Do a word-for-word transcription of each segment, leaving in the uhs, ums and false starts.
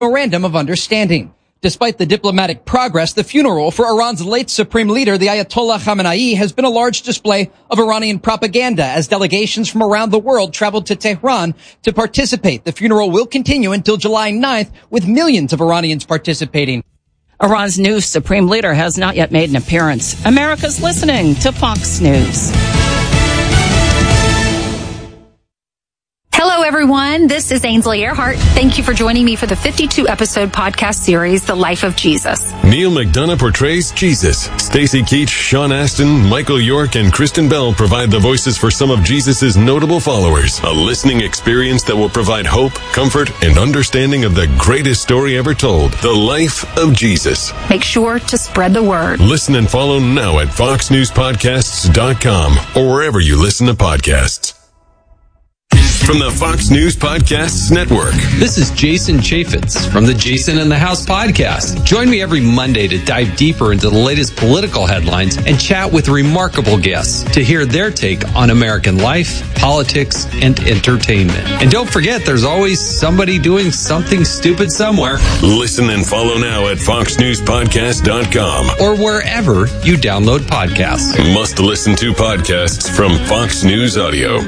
memorandum of understanding. Despite the diplomatic progress, the funeral for Iran's late supreme leader, the Ayatollah Khamenei, has been a large display of Iranian propaganda as delegations from around the world traveled to Tehran to participate. The funeral will continue until July ninth, with millions of Iranians participating. Iran's new supreme leader has not yet made an appearance. America's listening to Fox News. Hello, everyone. This is Ainsley Earhart. Thank you for joining me for the fifty-two episode podcast series, The Life of Jesus. Neil McDonough portrays Jesus. Stacey Keach, Sean Astin, Michael York, and Kristen Bell provide the voices for some of Jesus' notable followers. A listening experience that will provide hope, comfort, and understanding of the greatest story ever told, The Life of Jesus. Make sure to spread the word. Listen and follow now at fox news podcasts dot com or wherever you listen to podcasts. From the Fox News Podcasts Network. This is Jason Chaffetz from the Jason in the House podcast. Join me every Monday to dive deeper into the latest political headlines and chat with remarkable guests to hear their take on American life, politics, and entertainment. And don't forget, there's always somebody doing something stupid somewhere. Listen and follow now at fox news podcast dot com or wherever you download podcasts. Must listen to podcasts from Fox News Audio.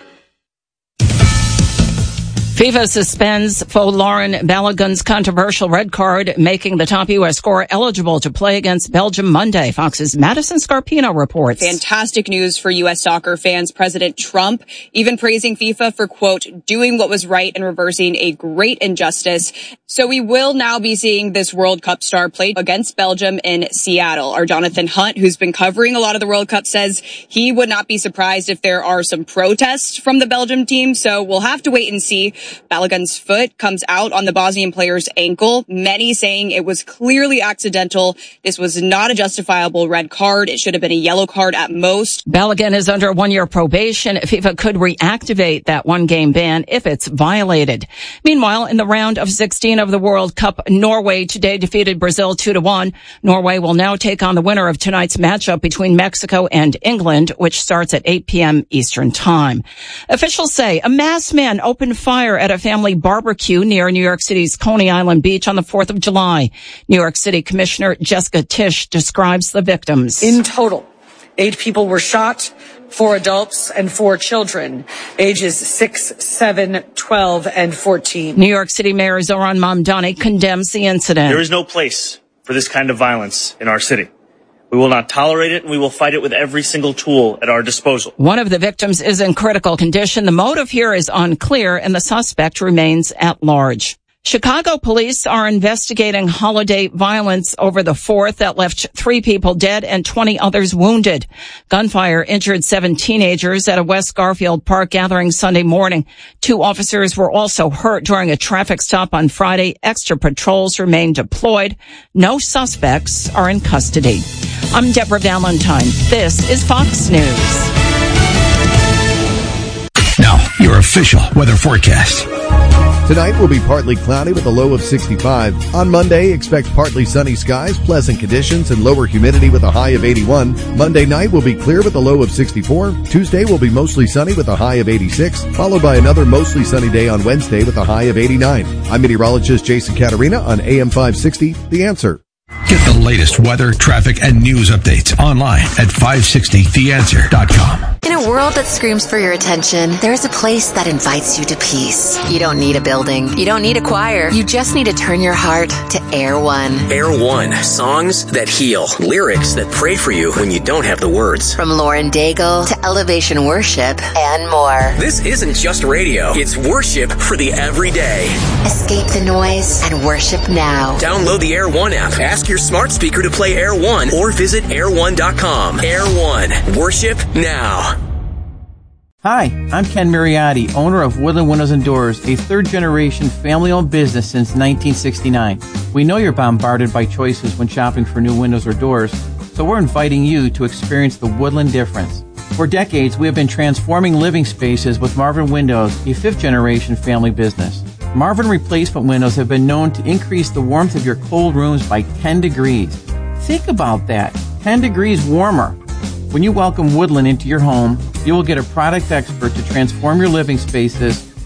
FIFA suspends Fo Laurent Balogun's controversial red card, making the top U S scorer eligible to play against Belgium Monday. Fox's Madison Scarpino reports. Fantastic news for U S soccer fans. President Trump even praising FIFA for, quote, doing what was right and reversing a great injustice. So we will now be seeing this World Cup star play against Belgium in Seattle. Our Jonathan Hunt, who's been covering a lot of the World Cup, says he would not be surprised if there are some protests from the Belgium team. So we'll have to wait and see. Balogun's foot comes out on the Bosnian player's ankle, many saying it was clearly accidental. This was not a justifiable red card. It should have been a yellow card at most. Balogun is under one-year probation. FIFA could reactivate that one-game ban if it's violated. Meanwhile, in the round of sixteen of the World Cup, Norway today defeated Brazil two to one. Norway will now take on the winner of tonight's matchup between Mexico and England, which starts at eight p.m. Eastern Time. Officials say a masked man opened fire at a family barbecue near New York City's Coney Island Beach on the fourth of July. New York City Commissioner Jessica Tisch describes the victims. In total, eight people were shot, four adults and four children, ages six, seven, twelve, and fourteen. New York City Mayor Zohran Mamdani condemns the incident. There is no place for this kind of violence in our city. We will not tolerate it, and we will fight it with every single tool at our disposal. One of the victims is in critical condition. The motive here is unclear, and the suspect remains at large. Chicago police are investigating holiday violence over the fourth that left three people dead and twenty others wounded. Gunfire injured seven teenagers at a West Garfield Park gathering Sunday morning. Two officers were also hurt during a traffic stop on Friday. Extra patrols remain deployed. No suspects are in custody. I'm Deborah Valentine. This is Fox News. Now, your official weather forecast. Tonight will be partly cloudy with a low of sixty-five. On Monday, expect partly sunny skies, pleasant conditions, and lower humidity with a high of eighty-one. Monday night will be clear with a low of sixty-four. Tuesday will be mostly sunny with a high of eighty-six, followed by another mostly sunny day on Wednesday with a high of eighty-nine. I'm meteorologist Jason Caterina on A M five sixty, The Answer. Get the latest weather, traffic, and news updates online at five sixty the answer dot com. In a world that screams for your attention, there's a place that invites you to peace. You don't need a building. You don't need a choir. You just need to turn your heart to Air One. Air One. Songs that heal. Lyrics that pray for you when you don't have the words. From Lauren Daigle to Elevation Worship and more. This isn't just radio. It's worship for the everyday. Escape the noise and worship now. Download the Air One app. Ask your smart speaker to play Air One or visit air one dot com. Air One. Worship now. Hi, I'm Ken Mariotti, owner of Woodland Windows and Doors, a third-generation family-owned business since nineteen sixty-nine. We know you're bombarded by choices when shopping for new windows or doors, so we're inviting you to experience the Woodland difference. For decades, we have been transforming living spaces with Marvin Windows, a fifth-generation family business. Marvin replacement windows have been known to increase the warmth of your cold rooms by ten degrees. Think about that, ten degrees warmer. When you welcome Woodland into your home, you will get a product expert to transform your living spaces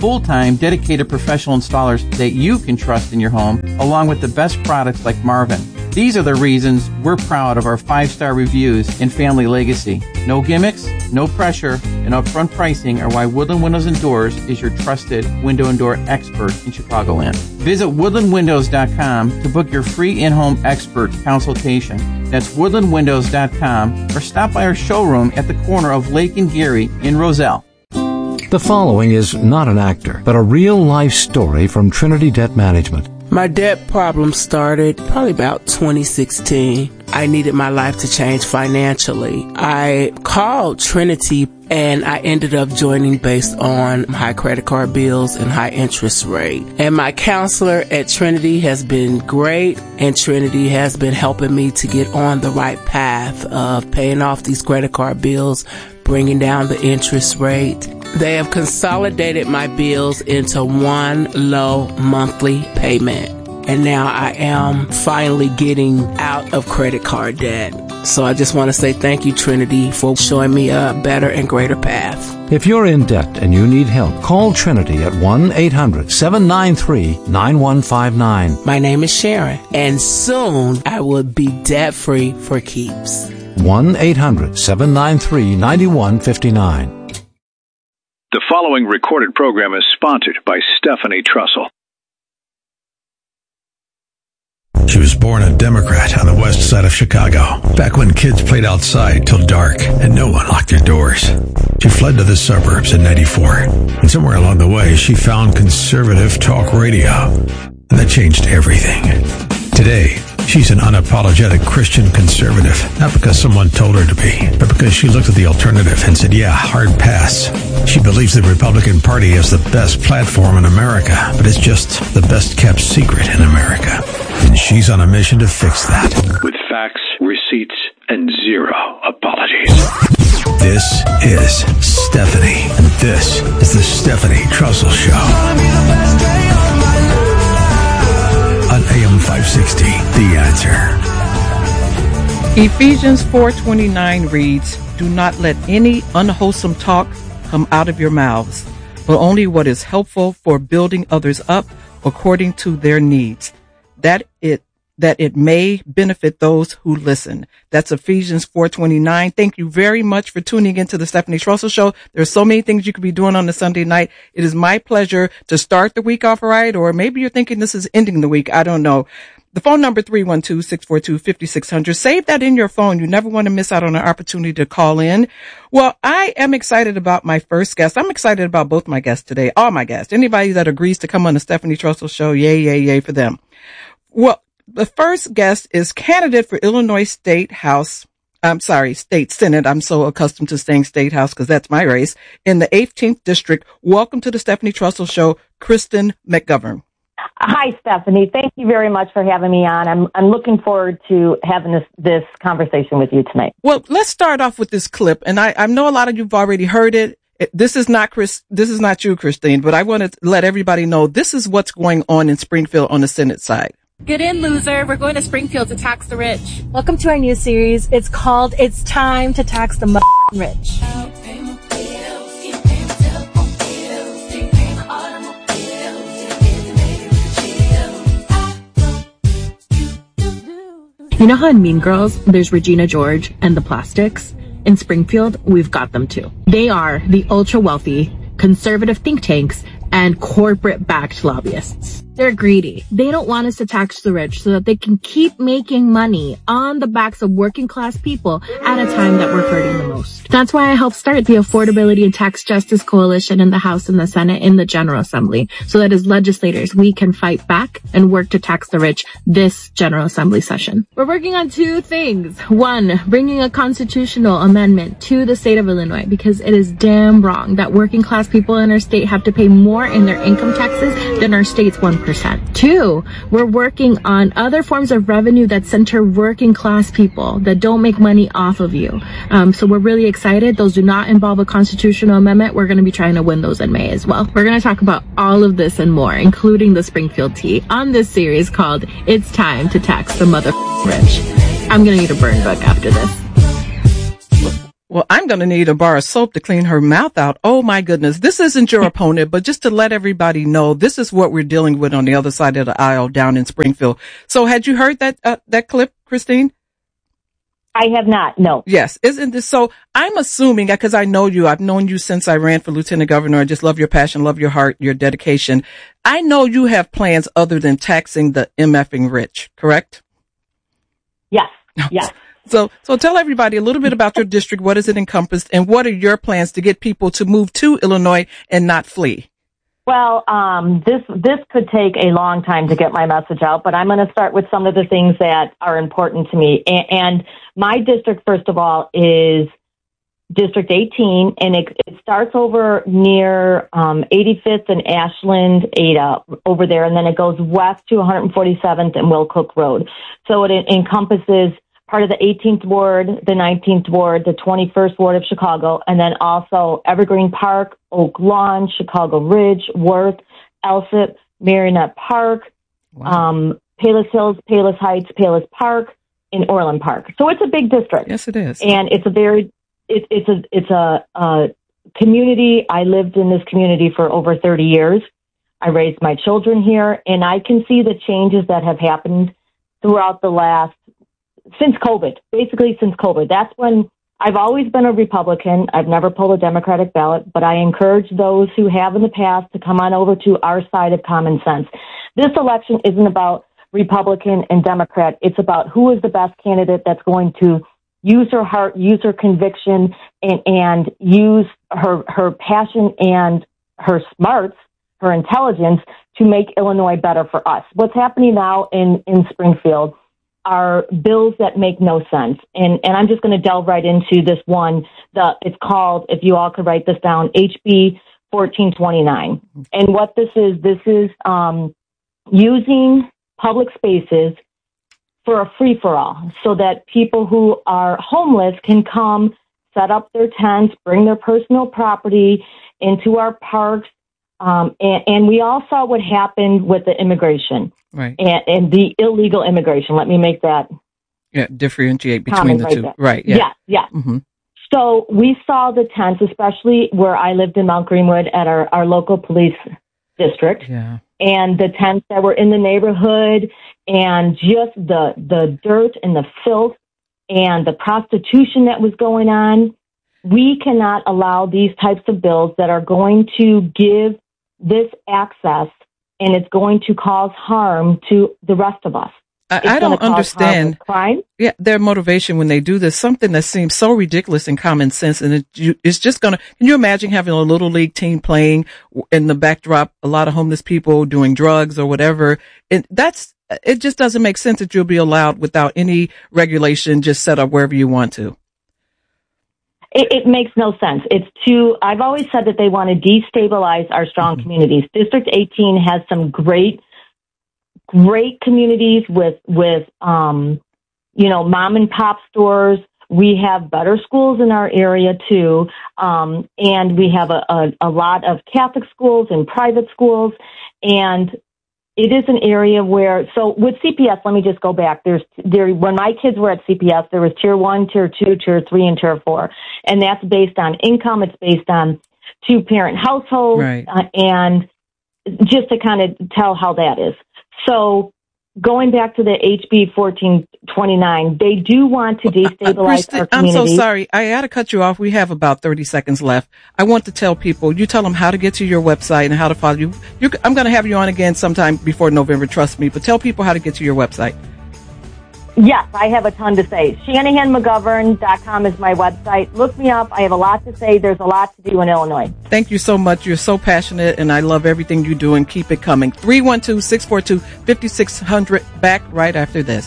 full-time, dedicated professional installers that you can trust in your home, along with the best products like Marvin. These are the reasons we're proud of our five-star reviews and family legacy. No gimmicks, no pressure, and upfront pricing are why Woodland Windows and Doors is your trusted window and door expert in Chicagoland. Visit woodland windows dot com to book your free in-home expert consultation. That's woodland windows dot com, or stop by our showroom at the corner of Lake and Geary in Roselle. The following is not an actor, but a real-life story from Trinity Debt Management. My debt problem started probably about twenty sixteen. I needed my life to change financially. I called Trinity and I ended up joining based on high credit card bills and high interest rate. And my counselor at Trinity has been great, and Trinity has been helping me to get on the right path of paying off these credit card bills, bringing down the interest rate. They have consolidated my bills into one low monthly payment. And now I am finally getting out of credit card debt. So I just want to say thank you, Trinity, for showing me a better and greater path. If you're in debt and you need help, call Trinity at one eight hundred seven nine three nine one five nine. My name is Sharon, and soon I will be debt-free for keeps. one eight hundred seven nine three nine one five nine. The following recorded program is sponsored by Stephanie Trussell. She was born a Democrat on the west side of Chicago, back when kids played outside till dark and no one locked their doors. She fled to the suburbs in ninety-four, and somewhere along the way she found conservative talk radio, and that changed everything. Today, she's an unapologetic Christian conservative, not because someone told her to be, but because she looked at the alternative and said, yeah, hard pass. She believes the Republican Party has the best platform in America, but it's just the best kept secret in America. And she's on a mission to fix that. With facts, receipts, and zero apologies. This is Stephanie, and this is the Stephanie Trussell Show. On A M five sixty, The Answer. Ephesians four twenty-nine reads, "Do not let any unwholesome talk come out of your mouths, but only what is helpful for building others up according to their needs, that it that it may benefit those who listen." That's Ephesians four twenty-nine. Thank you very much for tuning into the Stephanie Trussell Show. There's so many things you could be doing on a Sunday night. It is my pleasure to start the week off right, or maybe you're thinking this is ending the week. I don't know. The phone number three one two, six four two, five six zero zero. Save that in your phone. You never want to miss out on an opportunity to call in. Well, I am excited about my first guest. I'm excited about both my guests today, all my guests. Anybody that agrees to come on the Stephanie Trussell Show, yay, yay, yay for them. Well, the first guest is candidate for Illinois State House. I'm sorry, State Senate. I'm so accustomed to saying State House because that's my race. In the eighteenth District. Welcome to the Stephanie Trussell Show, Kristen McGovern. Hi, Stephanie. Thank you very much for having me on. I'm I'm looking forward to having this, this conversation with you tonight. Well, let's start off with this clip, and I, I know a lot of you've already heard it. This is not Chris. This is not you, Christine, but I want to let everybody know this is what's going on in Springfield on the Senate side. Get in, loser. We're going to Springfield to tax the rich. Welcome to our new series. It's called It's Time to Tax the M- Rich. You know how in Mean Girls, there's Regina George and the Plastics? In Springfield, we've got them too. They are the ultra-wealthy, conservative think tanks and corporate-backed lobbyists. They're greedy. They don't want us to tax the rich so that they can keep making money on the backs of working class people at a time that we're hurting the most. That's why I helped start the Affordability and Tax Justice Coalition in the House and the Senate in the General Assembly, so that as legislators we can fight back and work to tax the rich this General Assembly session. We're working on two things. One, bringing a constitutional amendment to the state of Illinois, because it is damn wrong that working class people in our state have to pay more in their income taxes than our state's one percent. Two, we're working on other forms of revenue that center working class people that don't make money off of you. Um, so we're really excited. Those do not involve a constitutional amendment. We're going to be trying to win those in May as well. We're going to talk about all of this and more, including the Springfield tea, on this series called It's Time to Tax the Mother Rich. I'm going to need a burn book after this. Well, I'm going to need a bar of soap to clean her mouth out. Oh, my goodness. This isn't your opponent, but just to let everybody know, this is what we're dealing with on the other side of the aisle down in Springfield. So had you heard that uh, that clip, Christine? I have not, no. Yes. Isn't this so? I'm assuming, because I know you, I've known you since I ran for lieutenant governor. I just love your passion, love your heart, your dedication. I know you have plans other than taxing the MFing rich, correct? Yes, yes. So, so tell everybody a little bit about your district. What does it encompass, and what are your plans to get people to move to Illinois and not flee? Well, um, this this could take a long time to get my message out, but I'm going to start with some of the things that are important to me. And, and my district, first of all, is District eighteen, and it, it starts over near um, eighty-fifth and Ashland, Ada, over there, and then it goes west to one forty-seventh and Will Cook Road. So it encompasses part of the eighteenth Ward, the nineteenth Ward, the twenty-first Ward of Chicago, and then also Evergreen Park, Oak Lawn, Chicago Ridge, Worth, Elsip, Marionette Park, wow. um, Palos Hills, Palos Heights, Palos Park, and Orland Park. So it's a big district. Yes, it is. And it's a very, it, it's a, it's a, a community. I lived in this community for over thirty years. I raised my children here, and I can see the changes that have happened throughout the last Since COVID, basically since COVID. That's when I've always been a Republican. I've never pulled a Democratic ballot, but I encourage those who have in the past to come on over to our side of common sense. This election isn't about Republican and Democrat. It's about who is the best candidate that's going to use her heart, use her conviction, and, and use her, her passion and her smarts, her intelligence to make Illinois better for us. What's happening now in, in Springfield are bills that make no sense. And, and I'm just going to delve right into this one. The, it's called, if you all could write this down, H B fourteen twenty-nine. And what this is, this is um, using public spaces for a free-for-all so that people who are homeless can come, set up their tents, bring their personal property into our parks. Um, and, and we all saw what happened with the immigration. Right. And, and the illegal immigration. Let me make that. Yeah, differentiate between the right two. there. Right. Yeah. Yeah. yeah. Mm-hmm. So we saw the tents, especially where I lived in Mount Greenwood at our, our local police district. Yeah. And the tents that were in the neighborhood, and just the, the dirt and the filth and the prostitution that was going on. We cannot allow these types of bills that are going to give this access, and it's going to cause harm to the rest of us. I, I don't understand crime. Yeah, their motivation when they do this, something that seems so ridiculous in common sense, and it, you, it's just gonna. Can you imagine having a little league team playing in the backdrop, a lot of homeless people doing drugs or whatever? It, that's it. Just doesn't make sense that you'll be allowed without any regulation, just set up wherever you want to. It, it makes no sense. It's too. I've always said that they want to destabilize our strong mm-hmm. communities. District eighteen has some great. Great communities with, with, um, you know, mom and pop stores. We have better schools in our area too. Um, and we have a, a, a lot of Catholic schools and private schools. And it is an area where, so with C P S, let me just go back. There's, there, when my kids were at C P S, there was tier one, tier two, tier three, and tier four. And that's based on income. It's based on two parent households. Right. Uh, and just to kind of tell how that is. So going back to the H B fourteen twenty-nine, they do want to destabilize uh, our community. I'm so sorry. I got to cut you off. We have about thirty seconds left. I want to tell people, you tell them how to get to your website and how to follow you. You're, I'm going to have you on again sometime before November, trust me, but tell people how to get to your website. Yes, I have a ton to say. Shanahan McGovern dot com is my website. Look me up. I have a lot to say. There's a lot to do in Illinois. Thank you so much. You're so passionate, and I love everything you do, and keep it coming. three one two, six four two, five six zero zero. Back right after this.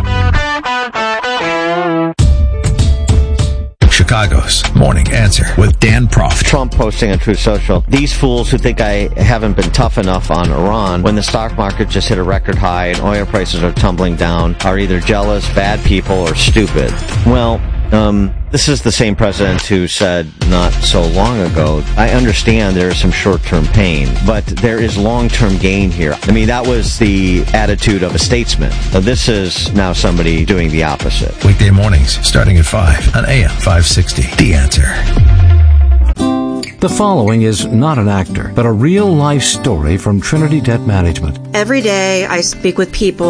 Chicago's Morning Answer with Dan Proft. Trump posting on Truth Social. These fools who think I haven't been tough enough on Iran when the stock market just hit a record high and oil prices are tumbling down are either jealous, bad people, or stupid. Well, Um, this is the same president who said not so long ago, I understand there is some short-term pain, but there is long-term gain here. I mean, that was the attitude of a statesman. Now, this is now somebody doing the opposite. Weekday mornings, starting at five on A M five sixty. The Answer. The following is not an actor, but a real-life story from Trinity Debt Management. Every day I speak with people